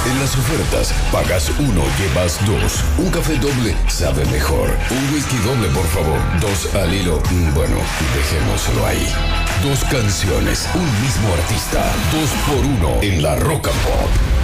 En las ofertas, pagas uno, llevas dos. Un café doble sabe mejor. Un whisky doble, por favor. Dos al hilo. Bueno, dejémoslo ahí. Dos canciones, un mismo artista. 2 por 1 en la Rock and Pop.